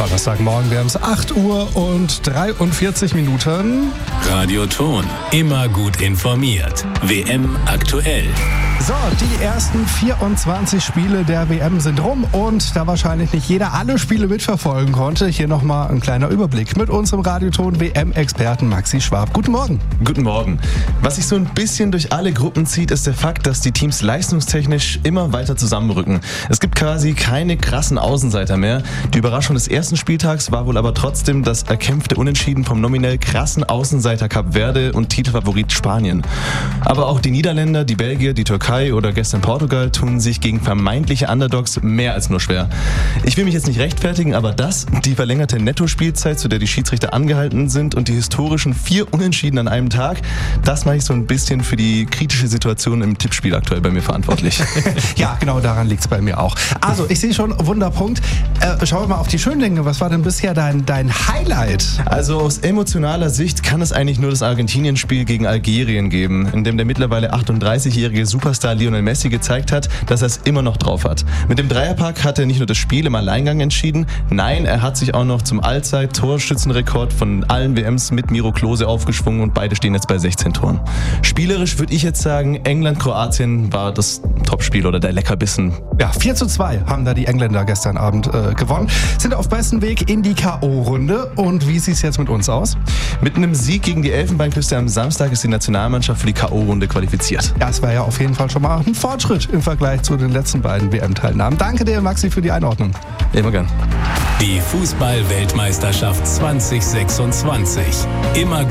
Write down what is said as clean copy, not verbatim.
Donnerstagmorgen, wir haben es 8 Uhr und 43 Minuten. Radio Ton, immer gut informiert. WM aktuell. So, die ersten 24 Spiele der WM sind rum und da wahrscheinlich nicht jeder alle Spiele mitverfolgen konnte, hier nochmal ein kleiner Überblick mit unserem Radioton WM-Experten Maxi Schwab. Guten Morgen. Guten Morgen. Was sich so ein bisschen durch alle Gruppen zieht, ist der Fakt, dass die Teams leistungstechnisch immer weiter zusammenrücken. Es gibt quasi keine krassen Außenseiter mehr. Die Überraschung des ersten Spieltags war wohl aber trotzdem das erkämpfte Unentschieden vom nominell krassen Außenseiter Kap Verde und Titelfavorit Spanien. Aber auch die Niederländer, die Belgier, die Türkei oder gestern Portugal tun sich gegen vermeintliche Underdogs mehr als nur schwer. Ich will mich jetzt nicht rechtfertigen, aber die verlängerte Nettospielzeit, zu der die Schiedsrichter angehalten sind und die historischen 4 Unentschieden an einem Tag, das mache ich so ein bisschen für die kritische Situation im Tippspiel aktuell bei mir verantwortlich. Ja, genau daran liegt es bei mir auch. Also, ich sehe schon, Wunderpunkt. Schauen wir mal auf die schönen Dinge. Was war denn bisher dein Highlight? Also aus emotionaler Sicht kann es eigentlich nur das Argentinien-Spiel gegen Algerien geben, in dem der mittlerweile 38-jährige Superstar Lionel Messi gezeigt hat, dass er es immer noch drauf hat. Mit dem Dreierpack hat er nicht nur das Spiel im Alleingang entschieden, nein, er hat sich auch noch zum Allzeit-Torschützenrekord von allen WMs mit Miro Klose aufgeschwungen und beide stehen jetzt bei 16 Toren. Spielerisch würde ich jetzt sagen, England-Kroatien war das Topspiel oder der Leckerbissen. Ja, 4:2 haben da die Engländer gestern Abend gewonnen, sind auf besten Weg in die K.O.-Runde. Und wie sieht es jetzt mit uns aus? Mit einem Sieg gegen die Elfenbeinküste am Samstag ist die Nationalmannschaft für die K.O.-Runde qualifiziert. Das war ja auf jeden Fall schon mal ein Fortschritt im Vergleich zu den letzten beiden WM-Teilnahmen. Danke dir, Maxi, für die Einordnung. Immer gern. Die Fußball-Weltmeisterschaft 2026. Immer gut